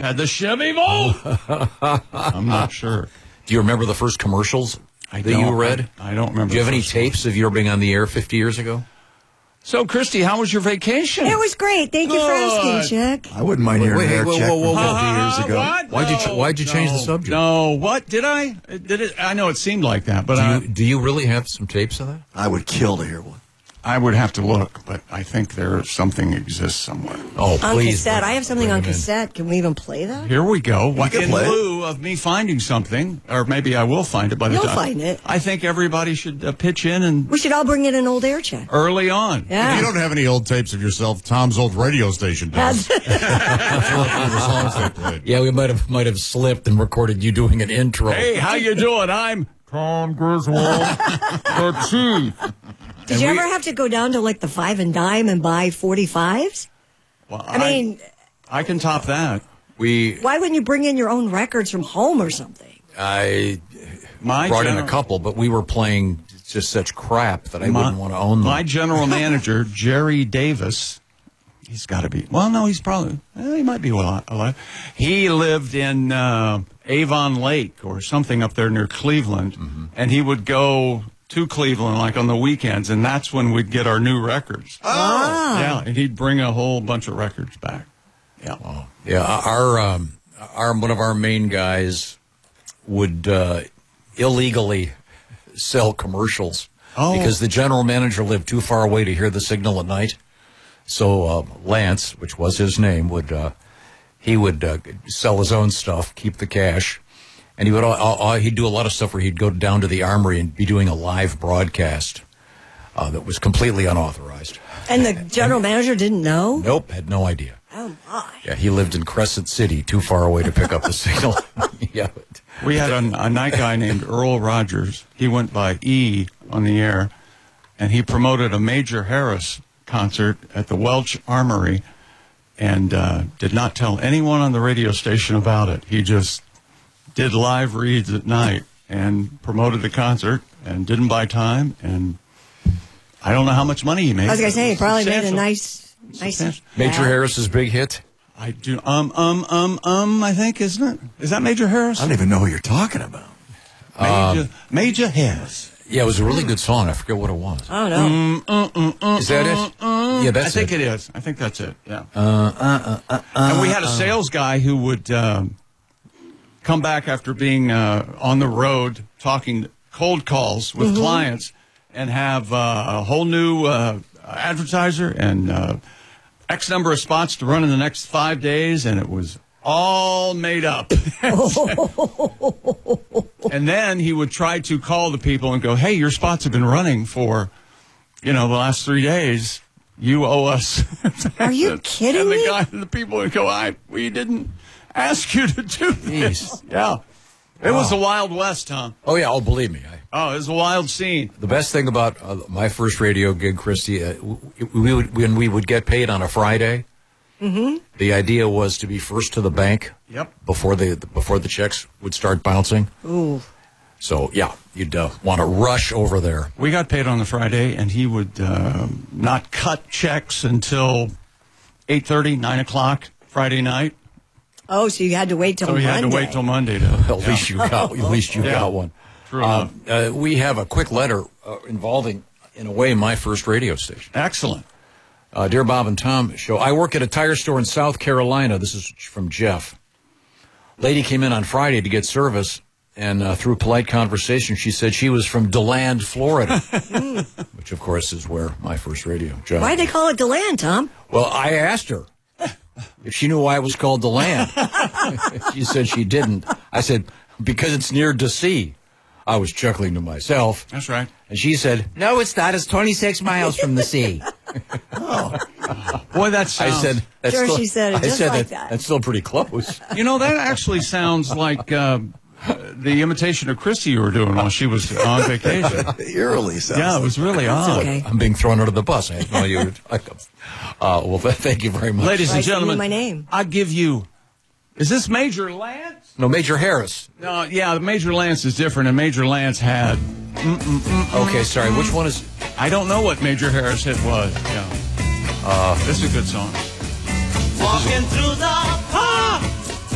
had the Chevy Volt. I'm not sure. Do you remember the first commercials that you read? I don't remember. Do you have any tapes of your being on the air 50 years ago? So, Christy, how was your vacation? It was great. Thank you for asking, Chuck. I wouldn't mind hearing air check from 50 years ago. What? Why'd you change the subject? No, what? Did I? Did it? I know it seemed like that, but Do you really have some tapes of that? I would kill to hear one. I would have to look, but I think something exists somewhere. Oh, On please. cassette. I have something on cassette. Can we even play that? Here we go. can In play it. lieu of me finding something, or maybe I will find it by the You'll time. find it. I think everybody should pitch in and We should all bring in an old air check. early on. Yeah. If you don't have any old tapes of yourself, Tom's old radio station does. The songs they played. Yeah, we might have slipped and recorded you doing an intro. Hey, how you doing? I'm Tom Griswold, the chief. Did you ever have to go down to like the 5 and dime and buy 45s? Well, I mean, I can top that. why wouldn't you bring in your own records from home or something? I My brought in gener- a couple, but we were playing just such crap that I wouldn't want to own them. My general manager, Jerry Davis, he's got to be. Well, no, he's probably. He might be alive. He lived in Avon Lake or something up there near Cleveland, and he would go to Cleveland like on the weekends, and that's when we'd get our new records. Oh. Yeah, and he'd bring a whole bunch of records back. Yeah. Oh. Yeah, our one of our main guys would illegally sell commercials because the general manager lived too far away to hear the signal at night. So Lance, which was his name, would sell his own stuff, keep the cash, and he'd do a lot of stuff where he'd go down to the Armory and be doing a live broadcast that was completely unauthorized. And the general manager didn't know? Nope, had no idea. Oh, my. Yeah, he lived in Crescent City, too far away to pick up the signal. Yeah. We had a night guy named Earl Rogers. He went by E on the air, and he promoted a Major Harris concert at the Welch Armory and did not tell anyone on the radio station about it. He just did live reads at night and promoted the concert and didn't buy time, and I don't know how much money he made. I was going to say, he probably made a Substantial. nice. Major Harris's big hit? I do, I think, isn't it? Is that Major Harris? I don't even know who you're talking about. Major Harris. Yeah, it was a really good song. I forget what it was. I don't know. Is that it? Yeah, that's I think it is. I think that's it. Yeah. And we had a sales guy who would come back after being on the road talking cold calls with clients and have a whole new advertiser and X number of spots to run in the next 5 days, and it was all made up. And then he would try to call the people and go, hey, your spots have been running for, the last 3 days. You owe us. Are you kidding me? And the people would go, we didn't ask you to do this. Yeah. It was the Wild West, Tom. Oh, yeah. Oh, believe me. It was a wild scene. The best thing about my first radio gig, Christy, when we would get paid on a Friday, the idea was to be first to the bank before the checks would start bouncing. Ooh. So, yeah, you'd want to rush over there. We got paid on the Friday, and he would not cut checks until 8:30, 9 o'clock Friday night. Oh, so you had to wait till Monday. So you had to wait till Monday. At least you got one. True. We have a quick letter involving, in a way, my first radio station. Excellent. Dear Bob and Tom show, I work at a tire store in South Carolina. This is from Jeff. Lady came in on Friday to get service, and through polite conversation, she said she was from DeLand, Florida, which, of course, is where my first radio job. Why'd they call it DeLand, Tom? Well, I asked her if she knew why it was called DeLand. She said she didn't. I said, because it's near DC. I was chuckling to myself. That's right. And she said, no, it's not. It's 26 miles from the sea. Boy, that sounds... I said, that's Sure, still, she said it I just said like that. That's still pretty close. that actually sounds like the imitation of Christy you were doing while she was on vacation. Eerily sounds. Yeah, it was really odd. okay. I'm being thrown under the bus. I had no idea. Well, thank you very much. Ladies and Right, so you knew gentlemen, my name. I give you... Is this Major Lance? No, Major Harris. No, yeah, Major Lance is different, and Major Lance had... Okay, sorry. Which one is... I don't know what Major Harris hit was. Yeah. This is a good song. Walking through the